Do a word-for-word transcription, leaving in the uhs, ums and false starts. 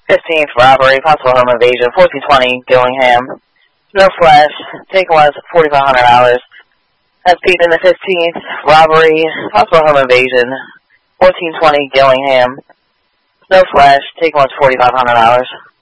fifteenth, robbery, possible home invasion, fourteen twenty, Gillingham. No flash, take was forty-five hundred dollars. That's Pete in the fifteenth, robbery, possible home invasion, fourteen twenty, Gillingham. No flash, take was forty-five hundred dollars.